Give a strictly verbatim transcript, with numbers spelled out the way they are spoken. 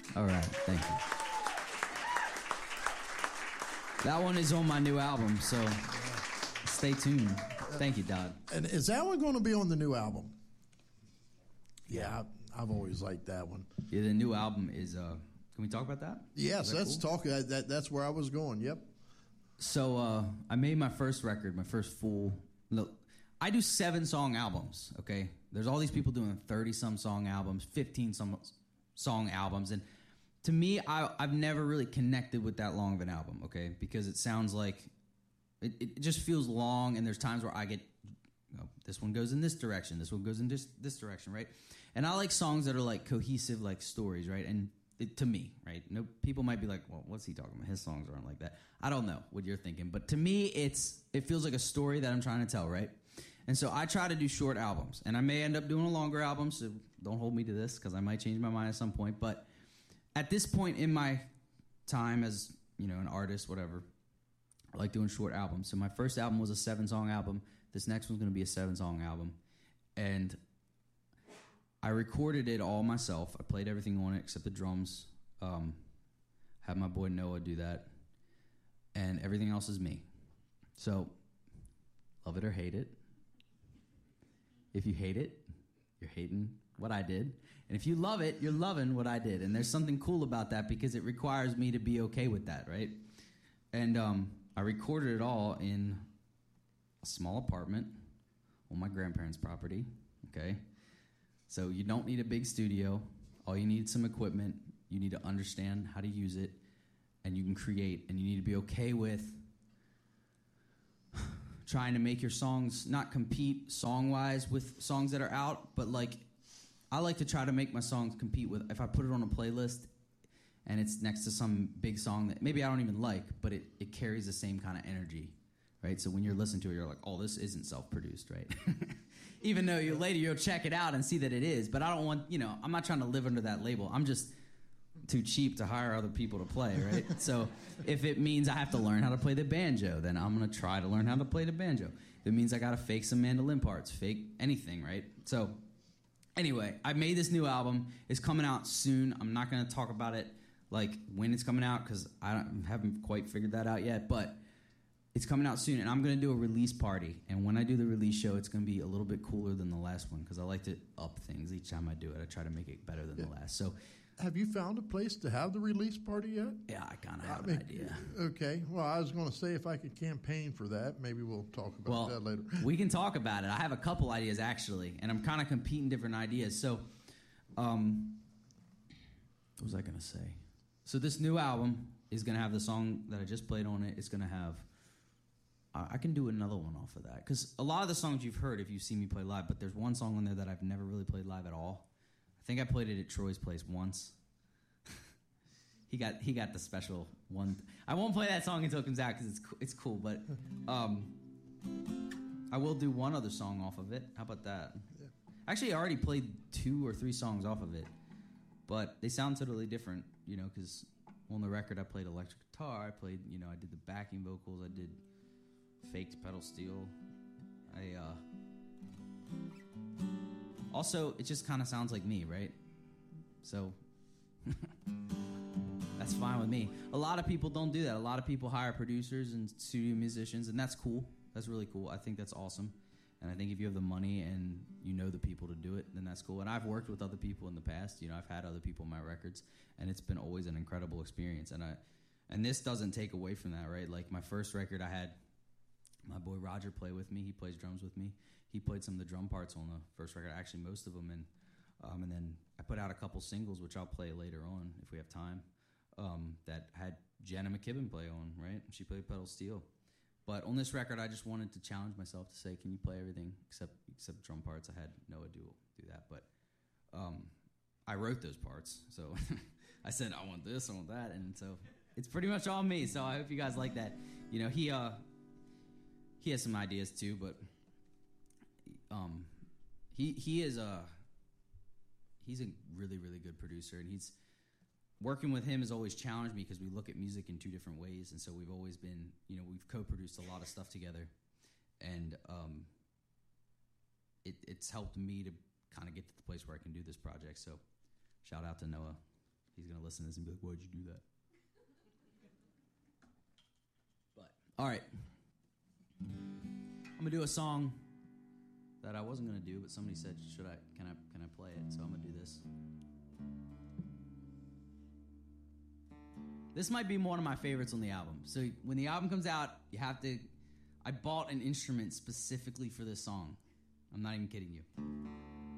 All right, thank you. That one is on my new album, so stay tuned. Thank you, Dodd. And is that one going to be on the new album? Yeah, I, I've always liked that one. Yeah, the new album is. Uh, can we talk about that? Yes, that let's cool? talk. That, that that's where I was going. Yep. So uh, I made my first record, my first full. Look, I do seven song albums. Okay, there's all these people doing thirty some song albums, fifteen some song albums, and to me, I, I've never really connected with that long of an album. Okay, because it sounds like it, it just feels long, and there's times where I get, you know, this one goes in this direction, this one goes in this this direction, right? And I like songs that are like cohesive, like stories, right? And it, to me, right? No, people might be like, well, what's he talking about? His songs aren't like that. I don't know what you're thinking, but to me, it's it feels like a story that I'm trying to tell, right? And so I try to do short albums, and I may end up doing a longer album, so don't hold me to this because I might change my mind at some point. But at this point in my time as, you know, an artist, whatever, I like doing short albums. So my first album was a seven-song album. This next one's going to be a seven-song album, and I recorded it all myself. I played everything on it except the drums. Um, had my boy Noah do that, and everything else is me. So, love it or hate it. If you hate it, you're hating what I did. And if you love it, you're loving what I did. And there's something cool about that because it requires me to be okay with that, right? And um, I recorded it all in a small apartment on my grandparents' property, okay? So you don't need a big studio. All you need is some equipment. You need to understand how to use it, and you can create. And you need to be okay with trying to make your songs not compete song-wise with songs that are out, but like I like to try to make my songs compete with. If I put it on a playlist and it's next to some big song that maybe I don't even like, but it, it carries the same kind of energy, right? So when you're listening to it, you're like, oh, this isn't self-produced, right? Even though you later you'll check it out and see that it is. But I don't want, you know, I'm not trying to live under that label. I'm just too cheap to hire other people to play, right? So if it means I have to learn how to play the banjo, then I'm going to try to learn how to play the banjo. If it means I got to fake some mandolin parts, fake anything, right? So anyway, I made this new album. It's coming out soon. I'm not going to talk about it like when it's coming out because I don't, haven't quite figured that out yet, but it's coming out soon, and I'm going to do a release party. And when I do the release show, it's going to be a little bit cooler than the last one because I like to up things each time I do it. I try to make it better than yeah. the last. So, have you found a place to have the release party yet? Yeah, I kind of have I mean, an idea. Okay. Well, I was going to say if I could campaign for that, maybe we'll talk about well, that later. We can talk about it. I have a couple ideas, actually, and I'm kind of competing different ideas. So, um, what was I going to say? So this new album is going to have the song that I just played on it. It's going to have... I can do another one off of that. Because a lot of the songs you've heard if you've seen me play live, but there's one song on there that I've never really played live at all. I think I played it at Troy's place once. he got he got the special one. I won't play that song until it comes out because it's, it's cool, but um, I will do one other song off of it. How about that? Yeah. Actually, I already played two or three songs off of it, but they sound totally different, you know, because on the record I played electric guitar. I played, you know, I did the backing vocals. I did... faked pedal steel. I uh also it just kind of sounds like me, right? So that's fine with me. A lot of people don't do that. A lot of people hire producers and studio musicians, and that's cool. That's really cool. I think that's awesome. And I think if you have the money and you know the people to do it, then that's cool. And I've worked with other people in the past. You know, I've had other people in my records, and it's been always an incredible experience. And I and this doesn't take away from that, right? Like my first record, I had my boy Roger play with me. He plays drums with me. He played some of the drum parts on the first record, actually most of them. And um, and then I put out a couple singles, which I'll play later on if we have time, um, that had Jenna McKibben play on, right? She played pedal steel. But on this record, I just wanted to challenge myself to say, can you play everything except except drum parts? I had Noah do do that. But um, I wrote those parts. So I said, I want this, I want that. And so it's pretty much all me. So I hope you guys like that. You know, he... uh. He has some ideas too, but um, he he is a he's a really really good producer, and he's working with him has always challenged me because we look at music in two different ways, and so we've always been you know we've co-produced a lot of stuff together, and um, it, it's helped me to kind of get to the place where I can do this project. So shout out to Noah. he's gonna listen to this and be like, "Why'd you do that?" But all right, I'm gonna do a song that I wasn't gonna do, but somebody said, "Should I? Can I? Can I play it?" So I'm gonna do this. This might be one of my favorites on the album. So when the album comes out, you have to... I bought an instrument specifically for this song. I'm not even kidding you.